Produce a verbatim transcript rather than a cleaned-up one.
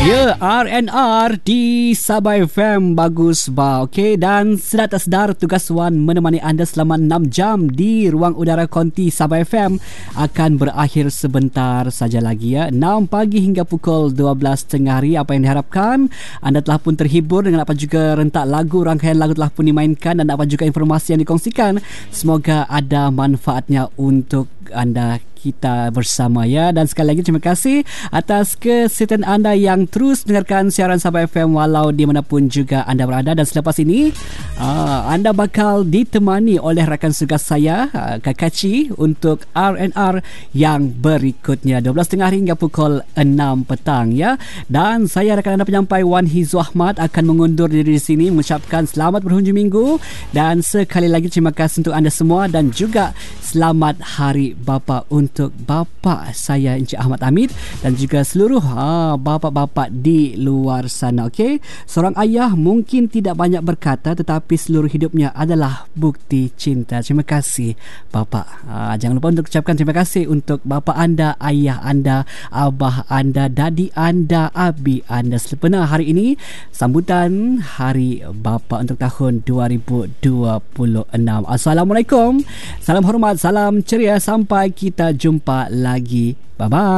Ya, R and R di Sabah F M. Bagus bah. Okey, dan sedar tak sedar tugas Wan menemani anda selama enam jam di ruang udara konti Sabah F M akan berakhir sebentar saja lagi ya. enam pagi hingga pukul dua belas tengah hari. Apa yang diharapkan, anda telah pun terhibur dengan apa juga rentak lagu, rangkaian lagu telah pun dimainkan dan apa juga informasi yang dikongsikan. Semoga ada manfaatnya untuk anda kita bersama ya. Dan sekali lagi terima kasih atas kesetiaan anda yang terus dengarkan siaran Sabah F M walau di mana pun juga anda berada. Dan selepas ini aa, anda bakal ditemani oleh rakan tugas saya, aa, Kakaci, untuk R and R yang berikutnya dua belas tiga puluh hingga pukul enam petang ya. Dan saya rakan anda penyampai Wan Hizu Ahmad akan mengundur diri di sini mengucapkan selamat berhujung minggu dan sekali lagi terima kasih untuk anda semua dan juga selamat Hari Bapa untuk bapa saya Encik Ahmad Hamid dan juga seluruh ha, bapa-bapa di luar sana. Okey, seorang ayah mungkin tidak banyak berkata tetapi seluruh hidupnya adalah bukti cinta. Terima kasih bapa. Ha, jangan lupa untuk ucapkan terima kasih untuk bapa anda, ayah anda, abah anda, dadi anda, abi anda. Sempena hari ini sambutan Hari Bapa untuk tahun dua ribu dua puluh enam. Assalamualaikum. Salam hormat, salam ceria, sampai kita jumpa lagi. Bye-bye.